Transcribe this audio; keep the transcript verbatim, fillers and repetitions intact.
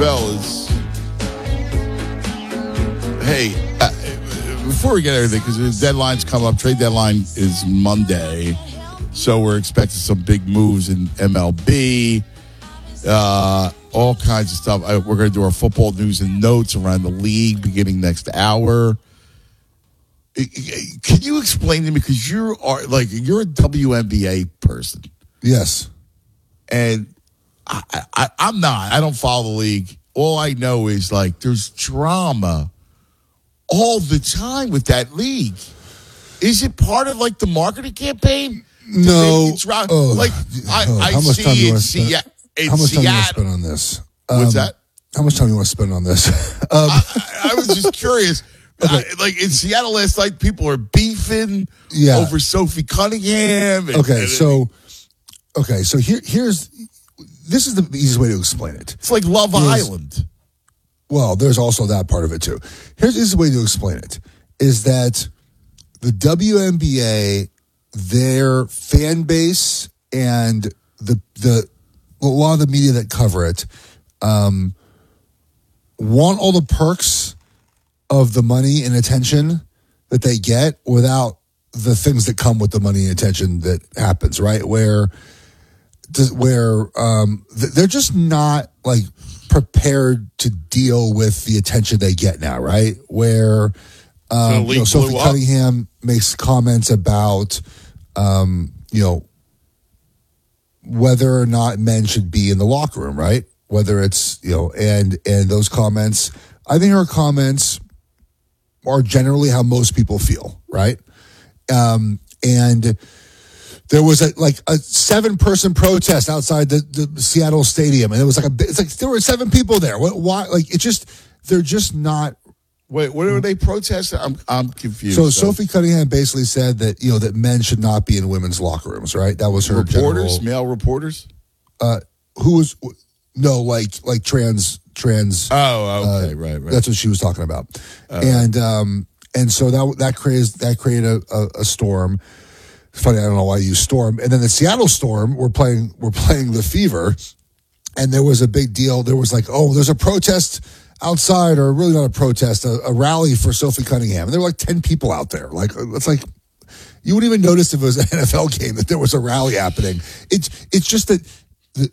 fellas. Hey, uh, before we get everything, because the deadline's come up, trade deadline is Monday, so we're expecting some big moves in M L B, uh, all kinds of stuff. I, we're going to do our football news and notes around the league beginning next hour. Can you explain to me, because you are like you're a W N B A person? Yes, and I, I, I'm not. I don't follow the league. All I know is like there's drama all the time with that league. Is it part of like the marketing campaign? No. Oh, like I, oh, I how much see time do you in, want to spend? Seattle, in how much Seattle. time do you want to spend on this? Um, What's that? How much time do you want to spend on this? um, I, I was just curious. Okay. I, like in Seattle last night, people are beefing yeah. over Sophie Cunningham. And, okay, and, so okay, so here, here's this is the easiest way to explain it. It's like Love is, Island. Well, there's also that part of it too. Here's this is the way to explain it: is that the W N B A, their fan base, and the the a lot of the media that cover it, um, want all the perks of the money and attention that they get without the things that come with the money and attention that happens, right? Where, where um, they're just not like prepared to deal with the attention they get now, right? Where um, you know, Sophie Cunningham makes comments about, um, you know, whether or not men should be in the locker room, right? Whether it's, you know, and and those comments, I think her comments are generally how most people feel, right? Um, and there was a like a seven person protest outside the, the Seattle stadium, and it was like a it's like there were seven people there. What? Why? Like it's just they're just not. Wait, what are they protesting? I'm I'm confused. So, so Sophie Cunningham basically said that you know that men should not be in women's locker rooms, right? That was her reporters, general, male reporters. Uh, who was no like like trans. Trans. Oh, okay, uh, right, right. That's what she was talking about, uh, and um, and so that that created that created a, a, a storm. It's funny, I don't know why you use storm. And then the Seattle Storm were playing were playing the Fever, and there was a big deal. There was like, oh, there's a protest outside, or really not a protest, a, a rally for Sophie Cunningham, and there were like ten people out there. Like it's like you wouldn't even notice if it was an N F L game that there was a rally happening. It's it's just that.